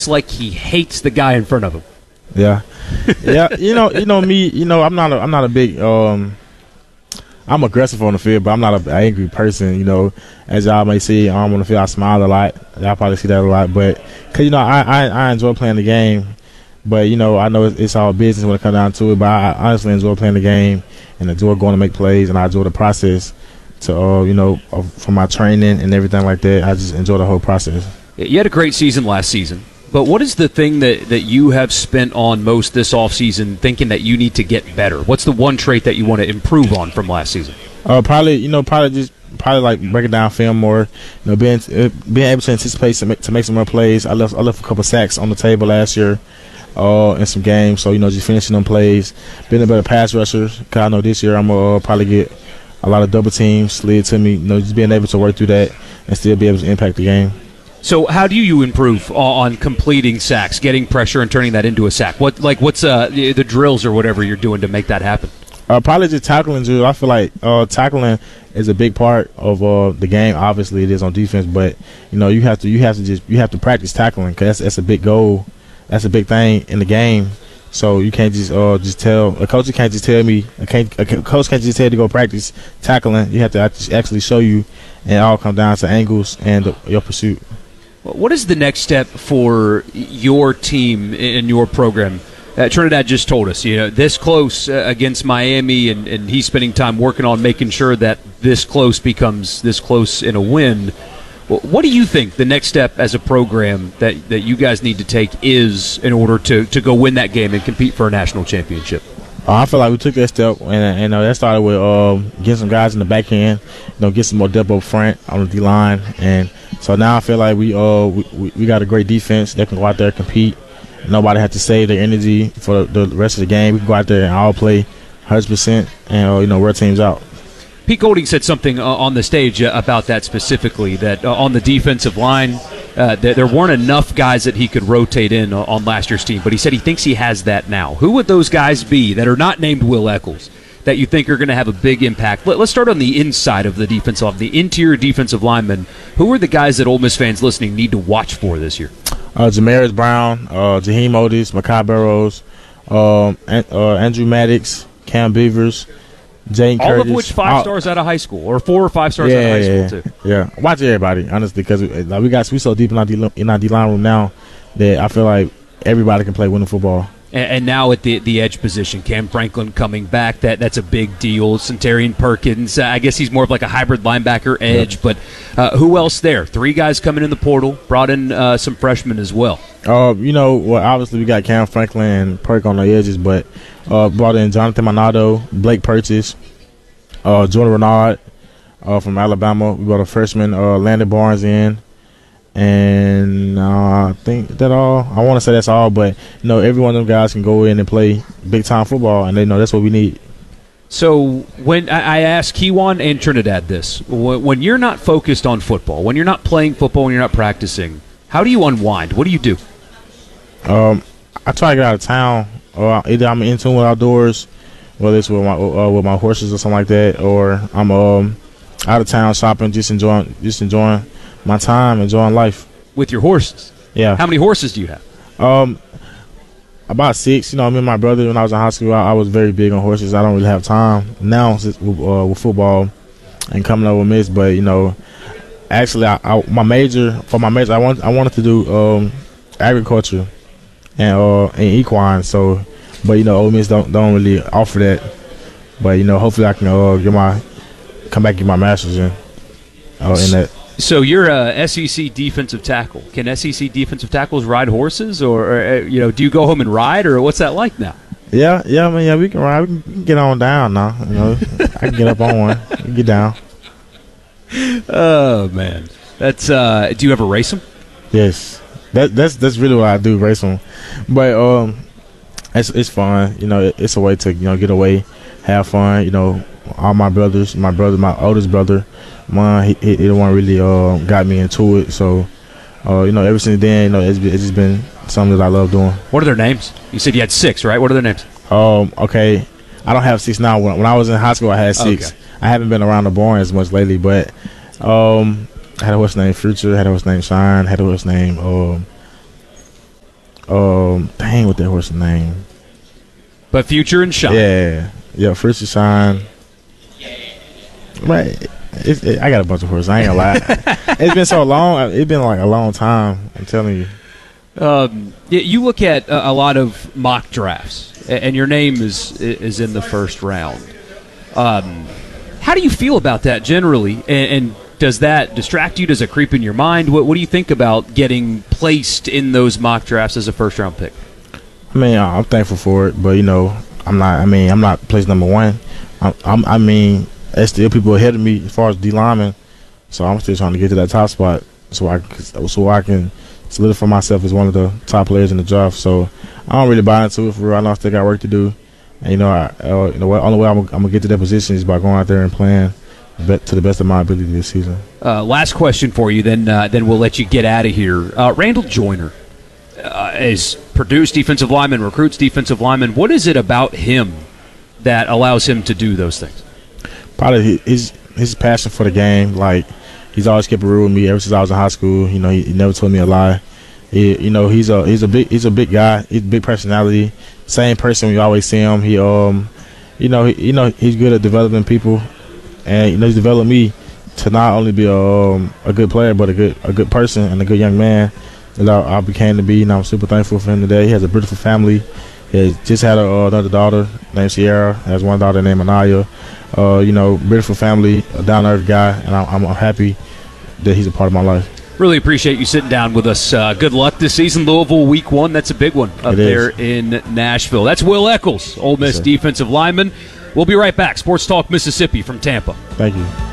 It's like he hates the guy in front of him. Yeah, yeah. You know me. I'm not a big. I'm aggressive on the field, but I'm not an angry person. As y'all may see, I'm on the field. I smile a lot. Y'all probably see that a lot, but because I enjoy playing the game. But I know it's all business when it comes down to it. But I honestly enjoy playing the game and enjoy going to make plays, and I enjoy the process. For my training and everything like that, I just enjoy the whole process. You had a great season last season. But what is the thing that you have spent on most this offseason thinking that you need to get better? What's the one trait that you want to improve on from last season? Probably like breaking down film more. Being able to anticipate to make some more plays. I left a couple sacks on the table last year in some games. So just finishing them plays, being a better pass rusher. Cause I know this year I'm gonna probably get a lot of double teams slid to me. Just being able to work through that and still be able to impact the game. So how do you improve on completing sacks, getting pressure and turning that into a sack? What's the drills or whatever you're doing to make that happen? Probably just tackling drills. I feel like tackling is a big part of the game. Obviously, it is on defense, but you have to practice tackling because that's a big goal. That's a big thing in the game. So you can't just tell a coach. Can't just tell me. A coach can't just tell you to go practice tackling. You have to actually show you, and it all comes down to angles and your pursuit. What is the next step for your team in your program? Trinidad just told us, this close against Miami, and he's spending time working on making sure that this close becomes this close in a win. What do you think the next step as a program that you guys need to take is in order to go win that game and compete for a national championship? I feel like we took that step, and that started with getting some guys in the back end, get some more depth up front on the D-line, and so now I feel like we got a great defense that can go out there and compete. Nobody has to save their energy for the rest of the game. We can go out there and all play 100% and wear teams out. Pete Golding said something on the stage about that specifically, that on the defensive line, that there weren't enough guys that he could rotate in on last year's team, but he said he thinks he has that now. Who would those guys be that are not named Will Eccles that you think are going to have a big impact? Let's start on the inside of the defensive line, the interior defensive linemen. Who are the guys that Ole Miss fans listening need to watch for this year? Jamaris Brown, Jaheim Otis, Makai Burrows, Andrew Maddox, Cam Beavers, Jane Curtis. All of which 5 stars out of high school, or 4 or 5 stars out of high school, too. Yeah, watch everybody, honestly, because we so deep in our D-line room now that I feel like everybody can play winning football. And now at the edge position, Cam Franklin coming back, that's a big deal. Centurion Perkins, I guess he's more of like a hybrid linebacker edge, but who else there? 3 guys coming in the portal, brought in some freshmen as well. Obviously we got Cam Franklin and Perk on the edges, but brought in Jonathan Monado, Blake Purchase, Jordan Renard from Alabama. We brought a freshman, Landon Barnes in. And I think that all. I want to say that's all, but every one of them guys can go in and play big time football, and they know that's what we need. So when I ask Kewan and Trinidad this, when you're not focused on football, when you're not playing football, when you're not practicing, how do you unwind? What do you do? I try to get out of town. Either I'm in tune with outdoors, whether it's with my horses or something like that, or I'm out of town shopping, just enjoying my time, enjoying life. With your horses? Yeah. How many horses do you have? About 6. Me and my brother, when I was in high school, I was very big on horses. I don't really have time now with football and coming up with Miss. But actually, my major, I wanted to do agriculture and equine. So, but Ole Miss don't really offer that. But hopefully I can come back and get my master's in that. So you're a SEC defensive tackle. Can SEC defensive tackles ride horses, or do you go home and ride, or what's that like now? Yeah, we can ride. We can get on down now. I can get up on one, get down. Oh man, that's. Do you ever race them? Yes, that's really what I do, race them. But it's fun. It's a way to get away, have fun. All my brothers, my oldest brother. He the one really got me into it. So, ever since then, it's just been something that I love doing. What are their names? You said you had 6, right? What are their names? Okay. I don't have 6 now. When I was in high school, I had 6. Okay. I haven't been around the barn as much lately, but I had a horse named Future, had a horse named Shine, had a horse named Dang, what that horse's name? But Future and Shine. Yeah, Future Shine. Right. I got a bunch of horses. I ain't gonna lie. It's been so long. It's been like a long time. I'm telling you. You look at a lot of mock drafts, and your name is in the first round. How do you feel about that generally? And does that distract you? Does it creep in your mind? What do you think about getting placed in those mock drafts as a first-round pick? I mean, I'm thankful for it, but I'm not placed number one. I mean, there's still people ahead of me as far as D lineman, so I'm still trying to get to that top spot so I can solidify myself as one of the top players in the draft. So I don't really buy into it for real. I know I still got work to do, and the only way I'm gonna get to that position is by going out there and playing to the best of my ability this season. Last question for you, then we'll let you get out of here. Randall Joyner is Purdue's defensive lineman, recruits defensive lineman. What is it about him that allows him to do those things? Probably his passion for the game. Like, he's always kept it real with me ever since I was in high school. He never told me a lie. He's a big guy. He's a big personality. Same person when you always see him. He's good at developing people, and he's developed me to not only be a good player, but a good person and a good young man that I became to be. And I'm super thankful for him today. He has a beautiful family. He just had another daughter named Sierra. Has one daughter named Anaya. Beautiful family, a down-to-earth guy, and I'm happy that he's a part of my life. Really appreciate you sitting down with us. Good luck this season. Louisville, week 1. That's a big one up there in Nashville. That's Will Eccles, Ole Miss defensive lineman. We'll be right back. Sports Talk Mississippi from Tampa. Thank you.